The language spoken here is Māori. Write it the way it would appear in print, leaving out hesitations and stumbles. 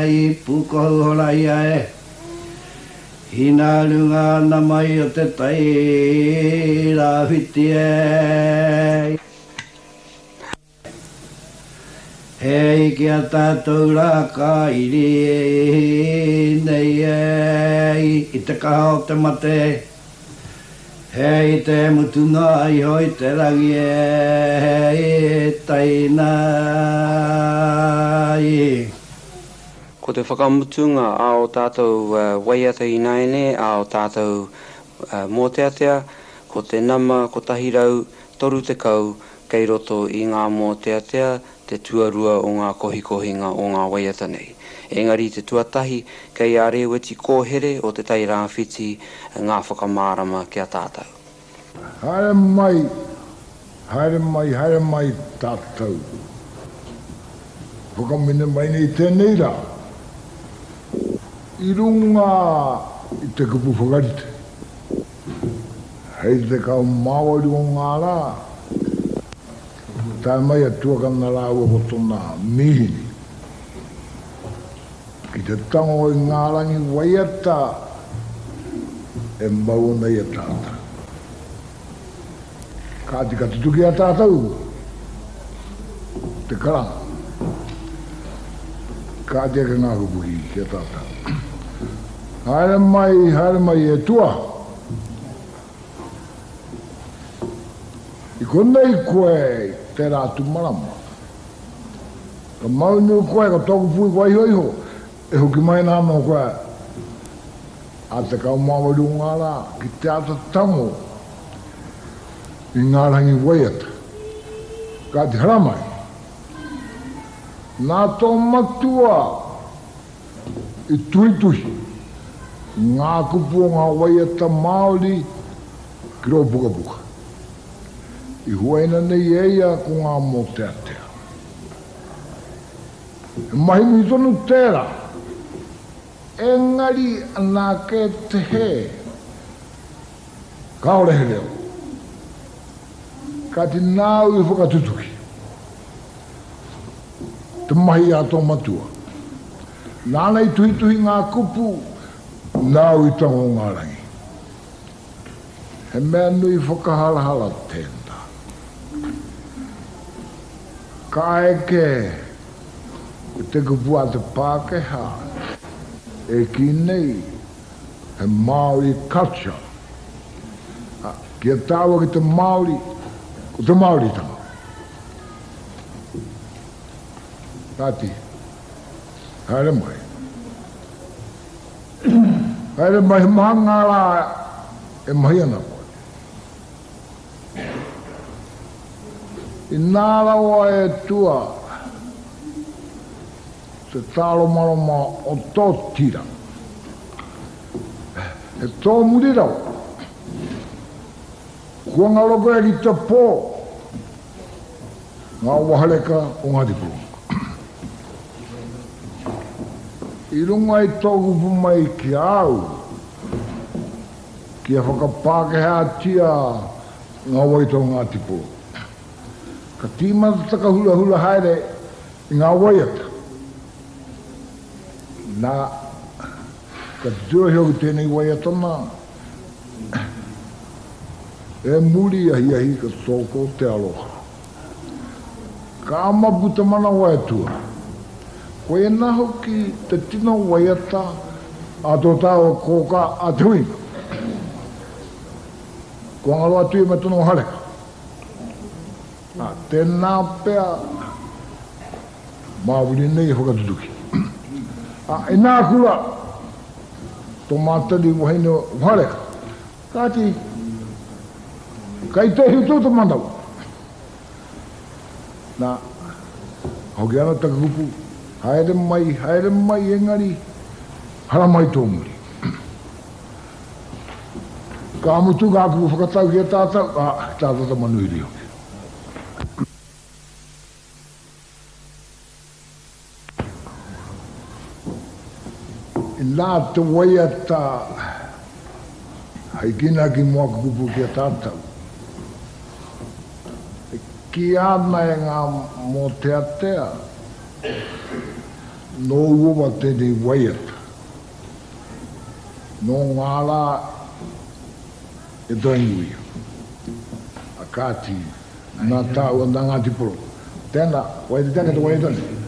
ai puko horai ai. Hina lunga na mai o te tai la whiti ai. Hei ki a tātou rā ka iri nei ai i te kaha o te mate. Hei te mutunga i hoi te rangi e taina i. Ko te whakamutunga a o tātou waiata i naine, a o tātou mōteatea, ko te nama, ko tahirau, toru te kau, kei roto i ngā mōteatea, te tuarua o ngā kohikohinga o ngā waiata nei. Engari te tuatahi, kei a reweti kōhere o te tai rāwhiti, ngā whakamārama kia tātou. Haere mai tātou. Whakamine mai nei tēnei rā. I runga i te kupu whakarite. Hei te kau māwari o ngā rā. Tā mai atua kana rā ua ko tōna mihini. Ki te tango i ngā rangi waiata e mau nei a tātou. Kāti ka tutuki a tātou. Te karanga. Kāti a ka ngā kupuhi ki a tātou. Haere mai e tua. I konei koe te rātu marama. Ka maunu koe ka tōku pui koe iho. E hoki mai nāno koe. A te kau mawaru ngā rā. Ki te ata tango. I ngā rangi waiata. Ka te haramai. Nā tō matua. I tuituhi. Ngā kupu o ngā waiata Māori. Ki rō puka puka. I huaina nei eia ko ngā mōteatea. E mahinu I tonu tērā. Engari anā ke te he. Kaore he reo. Ka te nāu I whakatutuki. Te mahi a tō matua. Nāna I tuhituhi ngā kupu. Nāu I tango ngā rangi. He mea nui whakahala tēnā. Ka eke te kupu a te Pākehā e ki nei he Māori culture. Kia tāua ki te Māori, ko te Māori tanga. Tāti, haere mai. Haere mai mahanga rā e mahi ana koe. I nārawa e tua te tālo marama o tō tira. E tō murirau. Kua ngā loko e ki te pō. Ngā wahareka o ngā tipu. I runga I tōku pumai ki au. Kia whakapākehā tia ngā waito ngā tipu. Ka tīmata taka hula hula haere I ngā waiata. Nā, ka tuahio ki tēnei waiata nā. E muri ahi ka tōko te aloha. Ka amapu te mana waiatua. Koe naho ki te tino waiata a tō tāo kōka a te hui. Ko ngaloa tui me tono hareka. Tēnā pēr Māori nei whakatutuki. E nā kura tō mātari wahine whareka. Kāti kai tehi tō mandau. Nā hoki ana takakupu haere mai engari hara mai tō muri. Ka amutu kā kupu whakatau ki a tātau, tātau ta manuiri hoki. Nā te waiata hei kina ki mua kupu ki a tātau. Ki ana e ngā mōteatea no uwa te ni waiata. No ngala e doingui. A kāti, nā tāua nā ngāti poro. Tēnā, wai te tanga te waiata ni.